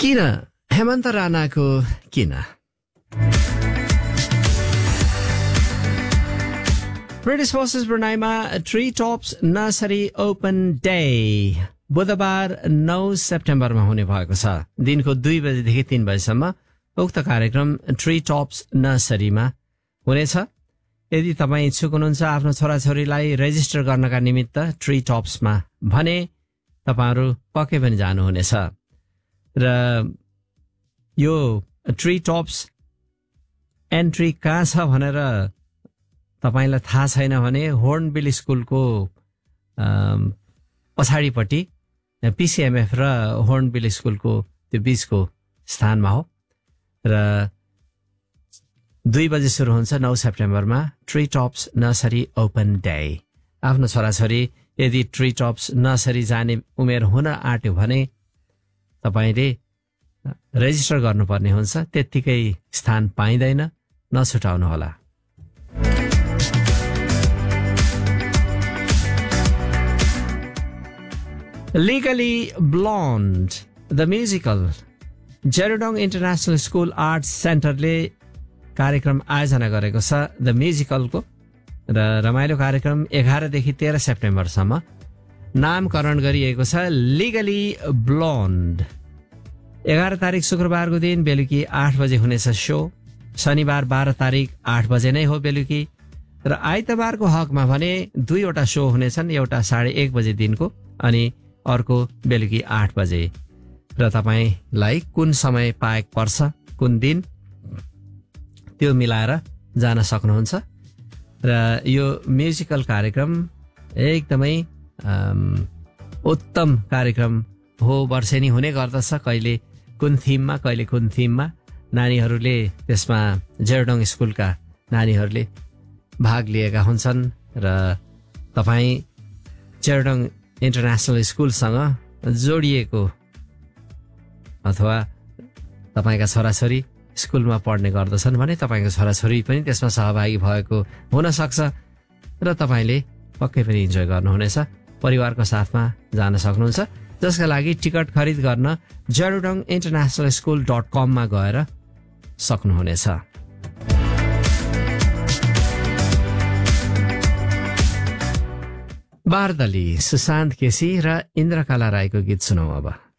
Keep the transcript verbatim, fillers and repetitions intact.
किन हेमन्त राणाको किन? British forces ब्रुनाईमा tree Tops nursery open day बुधबार नौ सेप्टेम्बरमा हुने भएको छ। दिनको दुई बजेदेखि तीन बजेसम्म उक्त कार्यक्रम ट्री टप्स नर्सरीमा हुनेछ। यदि तपाईँ इच्छुक हुनुहुन्छ आफ्नो छोराछोरीलाई रेजिस्टर गर्नका निमित्त ट्री टप्समा भने तपाईँहरू पक्कै पनि जानुहुनेछ। र यो ट्री टप्स एन्ट्री कहाँ छ भनेर तपाईँलाई थाहा छैन भने होर्नबिल स्कुलको पछाडिपट्टि पिसिएमएफ र होर्नबिल स्कुलको त्यो बीचको स्थानमा हो। र दुई बजे सुरु हुन्छ नौ सेप्टेम्बरमा tree Tops nursery open day. आफ्नो छोराछोरी यदि ट्री टप्स नर्सरी जाने उमेर हुन आँट्यो भने तपाईँले रेजिस्टर गर्नुपर्ने हुन्छ। त्यत्तिकै स्थान पाइँदैन, नछुटाउनुहोला। Legally Blonde the musical जेरोडोङ international school arts सेन्टरले कार्यक्रम आयोजना गरेको छ द म्युजिकलको। र रमाइलो कार्यक्रम एघारदेखि तेह्र सेप्टेम्बरसम्म नामकरण गरिएको छ लिगली ब्लोन्ड। एघार तारिक शुक्रबारको दिन बेलुकी आठ बजे हुनेछ सो। शनिबार बाह्र तारिक आठ बजे नै हो बेलुकी। र आइतबारको हकमा भने दुईवटा सो हुनेछन्, एउटा साढे एक बजे दिनको अनि अर्को बेलुकी आठ बजे। र तपाईँलाई कुन समय पाएक पर्छ, कुन दिन, त्यो मिलाएर जान सक्नुहुन्छ। र यो म्युजिकल कार्यक्रम एकदमै उत्तम कार्यक्रम हो। वर्षेनी हुने गर्दछ, कहिले कुन थिममा कहिले कुन थिममा। नानीहरूले त्यसमा जेरोडोङ स्कुलका नानीहरूले भाग लिएका हुन्छन्। र तपाईँ जेरोडोङ इन्टरनेसनल स्कुलसँग जोडिएको अथवा तपाईँका छोराछोरी स्कुलमा पढ्ने गर्दछन् भने तपाईँको छोराछोरी पनि त्यसमा सहभागी भएको हुन सक्छ र तपाईँले पक्कै पनि इन्जोय गर्नुहुनेछ। परिवारको साथमा जान सक्नुहुन्छ, जसका लागि टिकट खरिद गर्न जेरोडोङ इन्टरनेसनल स्कुल डट कममा गएर सक्नुहुनेछ। बारदली सुशान्त केसी र इन्द्रकला राईको गीत सुनौ अब।